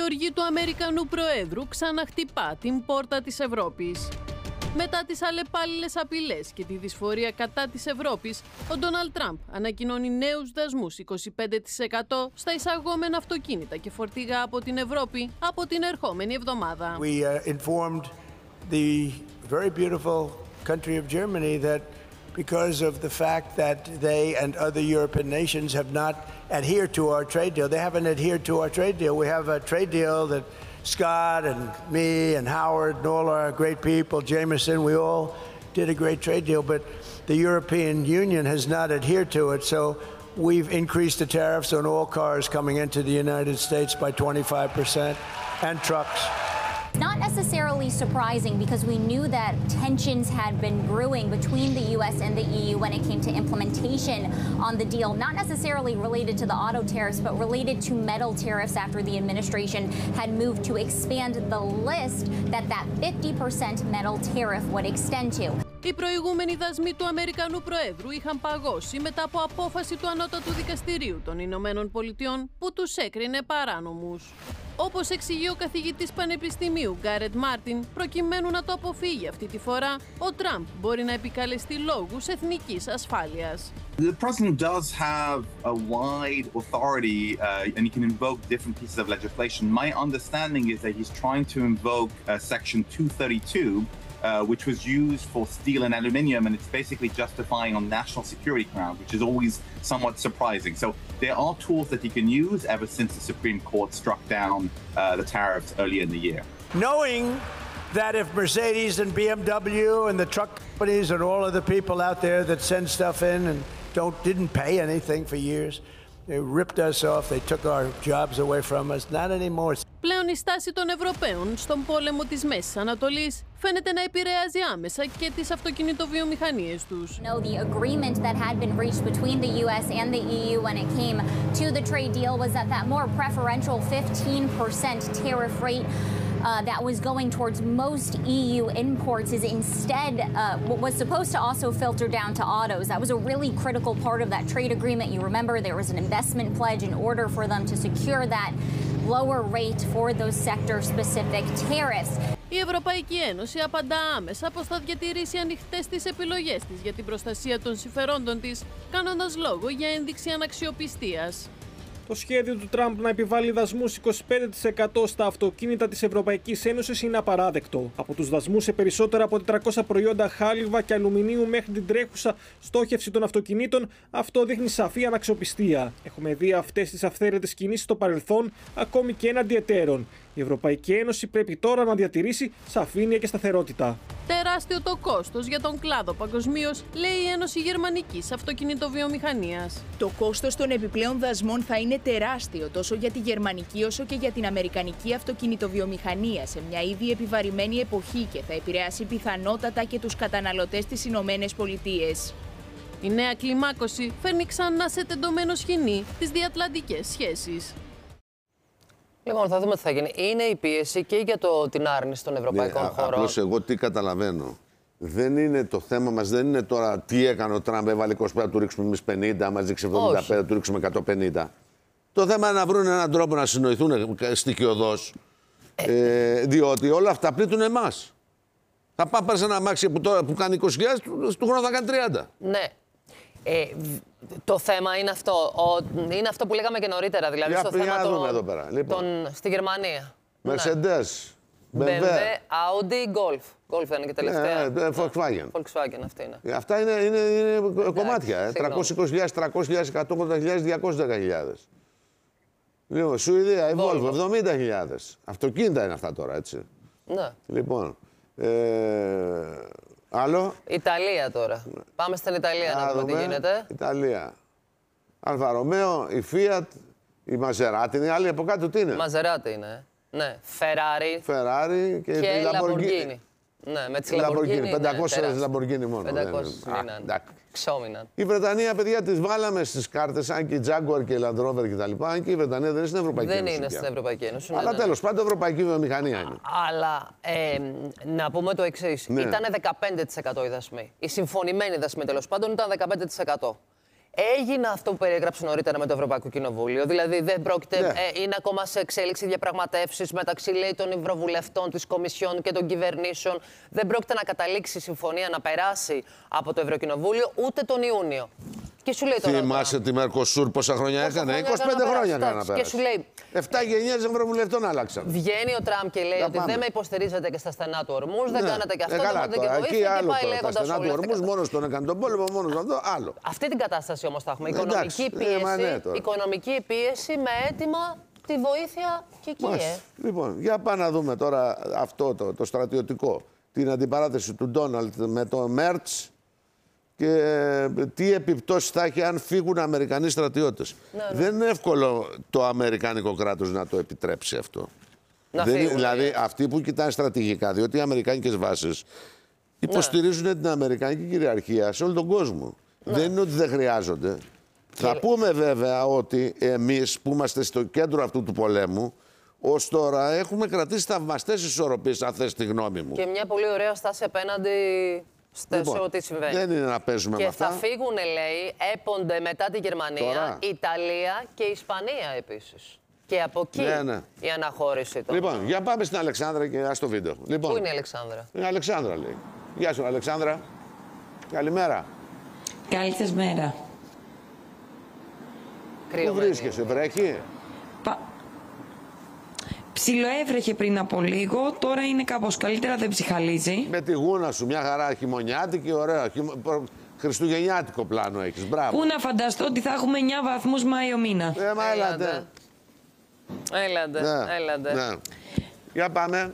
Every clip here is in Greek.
οργή του Αμερικανού Προέδρου ξαναχτυπά την πόρτα της Ευρώπης. Μετά τις αλλεπάλληλες απειλές και τη δυσφορία κατά της Ευρώπης, ο Ντόναλντ Τραμπ ανακοινώνει νέους δασμούς 25% στα εισαγόμενα αυτοκίνητα και φορτηγά από την Ευρώπη από την ερχόμενη εβδομάδα. We informed the very beautiful country of Germany that because of the fact that they and other European nations have not adhered to our trade deal. They haven't adhered to our trade deal. We have a trade deal that Scott and me and Howard and all our great people, Jameson, we all did a great trade deal, but the European Union has not adhered to it. So we've increased the tariffs on all cars coming into the United States by 25% and trucks. Not necessarily surprising because we knew that tensions had been brewing between the US and the EU when it came to implementation on the deal, not necessarily related to the auto tariffs, but related to metal tariffs after the administration had moved to expand the list that 50% metal tariff would extend to. Οι προηγούμενοι δασμοί του Αμερικανού Προέδρου είχαν παγώσει μετά από απόφαση του Ανώτατου Δικαστηρίου των Ηνωμένων Πολιτειών που τους έκρινε παράνομους. Όπως εξηγεί ο καθηγητής πανεπιστημίου Γκάρετ Μάρτιν, προκειμένου να το αποφύγει αυτή τη φορά, ο Τραμπ μπορεί να επικαλεστεί λόγους εθνικής ασφάλειας. The president does have a wide authority and he can invoke different pieces of legislation. My understanding is that he's trying to invoke Section 232, which was used for steel and aluminium, and it's basically justifying on national security grounds, which is always somewhat surprising. So there are tools that he can use ever since the Supreme Court struck down the tariffs earlier in the year. Knowing that if Mercedes and BMW and the truck companies and all of the people out there that send stuff in and didn't pay anything for years, they ripped us off, they took our jobs away from us, not anymore. Πλέον η στάση των Ευρωπαίων στον πόλεμο της Μέσης Ανατολής φαίνεται να επηρεάζει άμεσα και τις αυτοκινητοβιομηχανίες τους. No, the agreement that had been reached between the US and the EU when it came to the trade deal was that more preferential 15% tariff rate that was going towards most EU imports is instead was supposed to also filter down to autos. That was a really critical part of that trade agreement. You remember there was an investment pledge in order for them to secure that lower rate for those sector-specific tariffs. Η Ευρωπαϊκή Ένωση απαντά άμεσα πως θα διατηρήσει ανοιχτές τις επιλογές της για την προστασία των συμφερόντων της, κάνοντας λόγο για ένδειξη αναξιοπιστίας. Το σχέδιο του Τραμπ να επιβάλλει δασμούς 25% στα αυτοκίνητα της Ευρωπαϊκής Ένωσης είναι απαράδεκτο. Από τους δασμούς σε περισσότερα από 400 προϊόντα χάλιβα και αλουμινίου μέχρι την τρέχουσα στόχευση των αυτοκινήτων, αυτό δείχνει σαφή αναξιοπιστία. Έχουμε δει αυτές τις αυθαίρετες κινήσεις στο παρελθόν, ακόμη και έναντι εταίρων. Η Ευρωπαϊκή Ένωση πρέπει τώρα να διατηρήσει σαφήνεια και σταθερότητα. Τεράστιο το κόστος για τον κλάδο παγκοσμίως, λέει η Ένωση Γερμανικής Αυτοκινητοβιομηχανίας. Το κόστος των επιπλέον δασμών θα είναι τεράστιο τόσο για τη γερμανική όσο και για την αμερικανική αυτοκινητοβιομηχανία σε μια ήδη επιβαρημένη εποχή και θα επηρεάσει πιθανότατα και τους καταναλωτές της Ηνωμένες Πολιτείες. Η νέα κλιμάκωση φέρνει ξανά σε τεντωμένο σκηνή τις διατλαντικές σχέσεις. Λοιπόν, θα δούμε τι θα γίνει. Είναι η πίεση και για την άρνηση των ευρωπαϊκών χωρών. Απλώς εγώ τι καταλαβαίνω. Δεν είναι το θέμα μας, δεν είναι τώρα τι έκανε ο Τραμπ, έβαλε 25, του ρίξουμε εμείς 50, μας δείξει 75, του ρίξουμε 150. Το θέμα είναι να βρουν έναν τρόπο να συνοηθούν στοιχειοδός, διότι όλα αυτά πλήττουν εμάς. Θα πάμε σε ένα αμάξι που κάνει 20.000, του χρόνου θα κάνει 30. Ναι. Το θέμα είναι αυτό. Είναι αυτό που λέγαμε και νωρίτερα. Δηλαδή στο θέμα εδώ πέρα. Λοιπόν. Στη Γερμανία. Mercedes, BMW, Audi, Golf. Golf δεν είναι και τελευταία. Volkswagen. Volkswagen αυτή είναι. Αυτά είναι κομμάτια. 320.000, 300.000, 180.000, 210.000. Λοιπόν, Σουηδία, η Volvo, 70.000. Αυτοκίνητα είναι αυτά τώρα, έτσι. Ναι. Λοιπόν. Άλλο. Ιταλία τώρα. Πάμε στην Ιταλία να δούμε τι γίνεται. Ιταλία. Αλφα Ρωμαίο, η Fiat, η Maserati. Είναι άλλη από κάτω τι είναι. Maserati είναι. Ναι. Ferrari και η Lamborghini. Ναι, με τις Lamborghini. 500 Lamborghini μόνο. 500 ξόμιναν. Η Βρετανία, παιδιά, τις βάλαμε στις κάρτες, αν και η Jaguar και η Land Rover κτλ. Αν και η Βρετανία δεν είναι στην Ευρωπαϊκή Ένωση. Δεν είναι στην Ευρωπαϊκή Ένωση. Αλλά τέλος πάντων, ευρωπαϊκή βιομηχανία είναι. Αλλά να πούμε το εξής. Ναι. Ήταν 15% οι δασμοί. Οι συμφωνημένοι δασμοί τέλος πάντων ήταν 15%. Έγινε αυτό που περιέγραψε νωρίτερα με το Ευρωπαϊκό Κοινοβούλιο. Δηλαδή, δεν πρόκειται. Είναι ακόμα σε εξέλιξη διαπραγματεύσεις μεταξύ, λέει, των Ευρωβουλευτών, της Κομισιόν και των κυβερνήσεων. Δεν πρόκειται να καταλήξει η συμφωνία να περάσει από το Ευρωκοινοβούλιο ούτε τον Ιούνιο. Και σου λέει τώρα. Θυμάσαι τη Μερκοσούρ πόσα χρόνια έκανε? 25 χρόνια έκανε να πέρασε. Και σου λέει. 7 γενιές Ευρωβουλευτών άλλαξαν. Βγαίνει ο Τραμπ και λέει ότι δεν με υποστηρίζετε και στα στενά του Ορμούς, δεν κάνατε και αυτό, δεν κάνατε και βοήθεια. Και πάει λέγοντας όλα. Στα στενά του Ορμούς, μόνος τον έκανε τον πόλεμο, μόνος αυτό, άλλο. Αυτή την κατάσταση όμως θα έχουμε. Οικονομική πίεση με αίτημα τη βοήθεια και εκεί. Λοιπόν, για πάμε να δούμε τώρα αυτό το στρατιωτικό. Την αντιπαράθεση του Ντόναλντ με το Μέρτς και τι επιπτώσεις θα έχει αν φύγουν Αμερικανοί στρατιώτες. Δεν είναι εύκολο το Αμερικάνικο κράτος να το επιτρέψει αυτό. Δηλαδή αυτοί που κοιτάνε στρατηγικά, διότι οι Αμερικάνικες βάσεις υποστηρίζουν την Αμερικανική κυριαρχία σε όλο τον κόσμο. Δεν είναι ότι δεν χρειάζονται. Θα πούμε βέβαια ότι εμείς που είμαστε στο κέντρο αυτού του πολέμου, ως τώρα έχουμε κρατήσει θαυμαστές ισορροπίες, αν θες τη γνώμη μου. Και μια πολύ ωραία στάση απέναντι σε ό,τι συμβαίνει. Δεν είναι να παίζουμε με αυτά. Και θα φύγουν, λέει, έπονται μετά τη Γερμανία, Ιταλία και Ισπανία επίσης. Και από εκεί η αναχώρηση των... Λοιπόν, για πάμε στην Αλεξάνδρα και ας το βίντεο. Λοιπόν, πού είναι η Αλεξάνδρα? Η Αλεξάνδρα, λέει. Γεια σου, Αλεξάνδρα. Καλημέρα. Καλή σας μέρα. Πού βρίσκεσαι, βρέχει? Ψιλοέβρεχε πριν από λίγο, τώρα είναι κάπως καλύτερα, δεν ψυχαλίζει. Με τη γούνα σου, μια χαρά χειμωνιάτικη, ωραία. Χριστουγεννιάτικο πλάνο έχεις, μπράβο. Πού να φανταστώ ότι θα έχουμε 9 βαθμούς Μάιο μήνα. Μα έλατε. Έλατε. Για πάμε.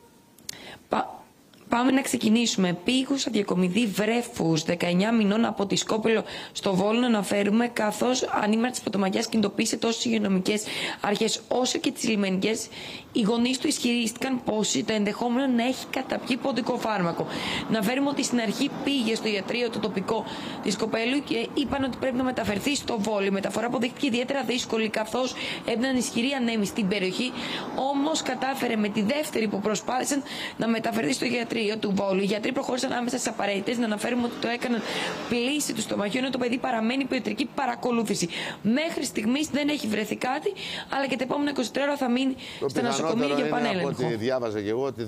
Πάμε να ξεκινήσουμε. Πήγουσα διακομιδή βρέφους 19 μηνών από τη Σκόπελο στο Βόλο να αναφέρουμε, καθώς ανήμερα της Πρωτομαγιάς κινητοποίησε τόσο τις υγειονομικές αρχές όσο και τις λιμενικές. Οι γονείς του ισχυρίστηκαν πως το ενδεχόμενο να έχει καταπιεί ποντικό φάρμακο. Να φέρουμε ότι στην αρχή πήγε στο ιατρείο το τοπικό της Σκοπέλου και είπαν ότι πρέπει να μεταφερθεί στο Βόλο. Η μεταφορά αποδείχθηκε ιδιαίτερα δύσκολη, καθώς έμπαιναν ισχυροί ανέμοι στην περιοχή. Όμως κατάφερε με τη δεύτερη που προσπάθησαν να μεταφερθεί στο ιατρείο του Βόλου. Οι γιατροί προχώρησαν άμεσα στις απαραίτητες. Να αναφέρουμε ότι το έκαναν πλήση του στομαχιού, ενώ το παιδί παραμένει υπό ιατρική παρακολούθηση. Μέχρι στιγμής δεν έχει βρεθεί κάτι, αλλά και τα επόμενα 23 ώρα θα μείνει στο νοσοκομείο για πανέλεγχο. Από ό,τι διάβαζα και εγώ ότι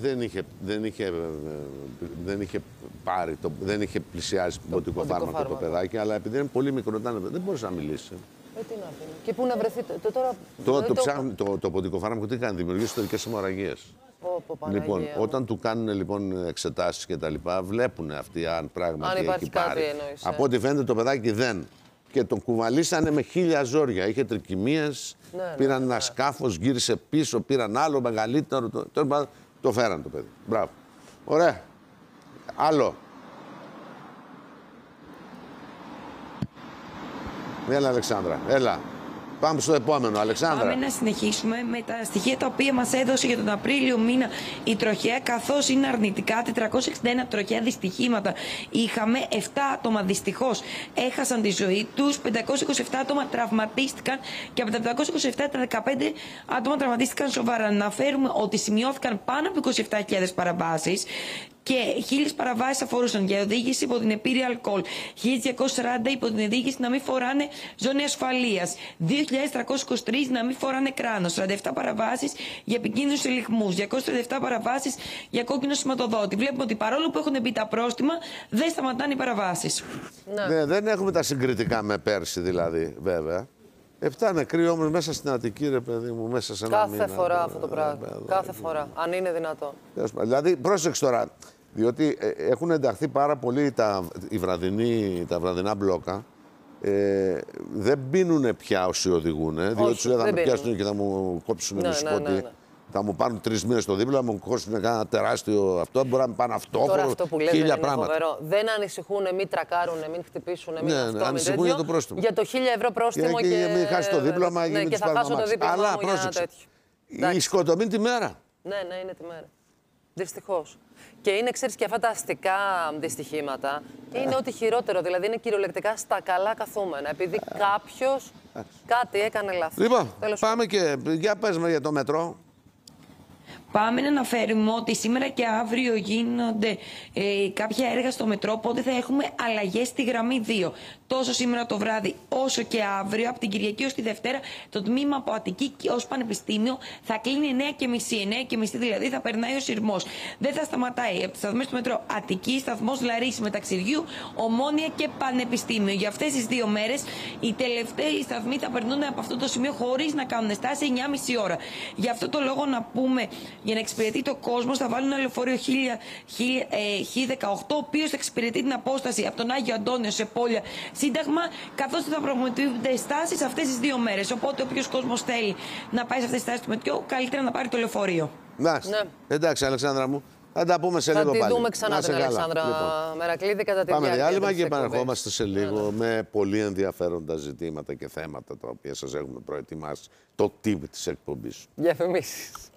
δεν είχε πλησιάσει ποντικό φάρμακο το παιδάκι, αλλά επειδή είναι πολύ μικρό, δεν μπορούσε να μιλήσει. Τι να πει. Και πού να βρεθεί το ποντικό φάρμακο τι κάνει, δημιουργεί ιστορικές αιμορραγίες. Λοιπόν, όταν του κάνουν εξετάσεις και τα λοιπά, βλέπουν αυτοί αν πράγματι έχει πάρει. Από ό,τι φαίνεται το παιδάκι δεν. Και τον κουβαλήσανε με 1000 ζόρια. Είχε τρικυμίες, πήραν ένα σκάφος, γύρισε πίσω, πήραν άλλο μεγαλύτερο. Το φέραν το παιδί. Μπράβο. Ωραία. Άλλο. Έλα, Αλεξάνδρα. Έλα. Πάμε στο επόμενο, Αλεξάνδρα. Πάμε να συνεχίσουμε με τα στοιχεία τα οποία μας έδωσε για τον Απρίλιο μήνα η τροχέα, καθώς είναι αρνητικά. 461 τροχαία δυστυχήματα είχαμε. 7 άτομα δυστυχώς έχασαν τη ζωή τους. 527 άτομα τραυματίστηκαν και από τα 527 τα 15 άτομα τραυματίστηκαν σοβαρά. Να αναφέρουμε ότι σημειώθηκαν πάνω από 27.000 παραβάσεις. Και 1000 παραβάσεις αφορούσαν για οδήγηση υπό την επίρρεια αλκοόλ. 1240 υπό την οδήγηση να μην φοράνε ζώνη ασφαλείας. 2323 να μην φοράνε κράνος. 47 παραβάσεις για επικίνδυνους ελιγμούς. 237 παραβάσεις για κόκκινο σηματοδότη. Βλέπουμε ότι παρόλο που έχουν μπει τα πρόστιμα, δεν σταματάνε οι παραβάσεις. Ναι, δεν έχουμε τα συγκριτικά με πέρσι δηλαδή, βέβαια. 7 νεκροί όμως μέσα στην Αττική, ρε παιδί μου, μέσα σε ένα μήνα. Κάθε φορά αυτό το πράγμα. Κάθε φορά, αν είναι δυνατόν. Δηλαδή, πρόσεξε τώρα, διότι έχουν ενταχθεί πάρα πολύ τα βραδινά μπλόκα. Δεν πίνουν πια όσοι οδηγούν, διότι σου λέει θα με πιάσουν και θα μου κόψουν μισό. Θα μου πάρουν 3 μήνες στο δίπλα, θα μου κόστουν ένα τεράστιο αυτό. Μπορεί να μου πάνε αυτόφορο. Τώρα αυτό που λέτε είναι φοβερό. Δεν ανησυχούν, μην τρακάρουν, μην χτυπήσουν, μην αυτό. Ανησυχούν για το πρόστιμο. Για το 1000 ευρώ πρόστιμο και μην χάσει το δίπλωμα, και θα χάσω το δίπλωμα. Αλλά πρόσεξε. Η σκοτωμή τη μέρα. Ναι, είναι τη μέρα. Δυστυχώς. Και είναι, ξέρεις, και αυτά τα αστικά δυστυχήματα είναι ό,τι χειρότερο. Δηλαδή είναι κυριολεκτικά στα καλά καθούμενα. Επειδή κάποιος κάτι έκανε λάθος. Λοιπόν, πάμε και για πες με για το μετρό. Πάμε να αναφέρουμε ότι σήμερα και αύριο γίνονται κάποια έργα στο μετρό, οπότε θα έχουμε αλλαγές στη γραμμή 2. Τόσο σήμερα το βράδυ όσο και αύριο, από την Κυριακή ως τη Δευτέρα, το τμήμα από Αττική ως Πανεπιστήμιο θα κλείνει 9:30. 9:30 δηλαδή θα περνάει ο σειρμός. Δεν θα σταματάει από τις σταθμές του μετρό Αττική, σταθμός Λαρίση Μεταξυριού, Ομόνια και Πανεπιστήμιο. Για αυτές τις 2 μέρες οι τελευταίοι σταθμοί θα περνούν από αυτό το σημείο χωρίς να κάνουν στάση 9:30 ώρα. Γι' αυτό το λόγο να πούμε, για να εξυπηρετεί το κόσμο, θα βάλουν ένα λεωφορείο Χ18, ο οποίος θα εξυπηρετεί την απόσταση από τον Άγιο Αντώνιο σε Πόλια Σύνταγμα, καθώς θα πραγματοποιούνται στάσεις αυτές τις 2 μέρες. Οπότε, όποιος κόσμος θέλει να πάει σε αυτές τις στάσεις του μετρό, καλύτερα να πάρει το λεωφορείο. Ναι. Εντάξει, Αλεξάνδρα μου. Θα τα πούμε σε λίγο πάλι. Θα τη δούμε ξανά την Αλεξάνδρα Μερακλήδη κατά τη διάρκεια. Πάμε διάλειμμα και επαναρχόμαστε σε λίγο με πολύ ενδιαφέροντα ζητήματα και θέματα τα οποία σας έχουμε προετοιμάσει. Το team της εκπομπής. Διαφημίσεις.